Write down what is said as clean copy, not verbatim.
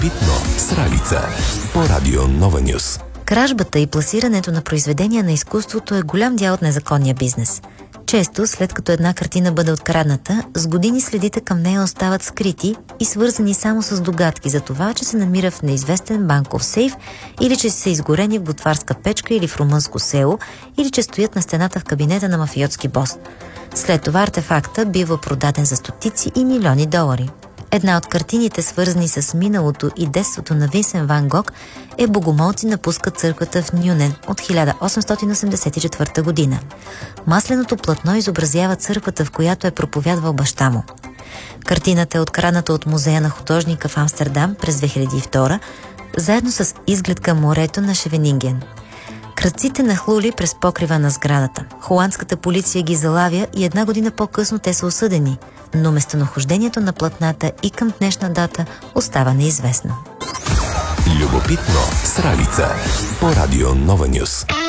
Любопитно с Ралица по Радио Нова Нюс. Кражбата и пласирането на произведения на изкуството е голям дял от незаконния бизнес. Често, след като една картина бъде открадната, с години следите към нея остават скрити и свързани само с догадки за това, че се намира в неизвестен банков сейф, или че са изгорени в готварска печка или в румънско село, или че стоят на стената в кабинета на мафиотски бос. След това артефакта бива продаден за стотици и милиони долари. Една от картините, свързани с миналото и детството на Винсент Ван Гог, е "Богомолци напускат църквата в Нюнен" от 1884 година. Масленото платно изобразява църквата, в която е проповядвал баща му. Картината е открадната от музея на художника в Амстердам през 2002, заедно с изглед към морето на Шевенинген. Крадците нахлули през покрива на сградата. Холандската полиция ги залавя и една година по-късно те са осъдени, но местонахождението на платната и към днешна дата остава неизвестно. Любопитно с Ралица по Радио Нова Нюс.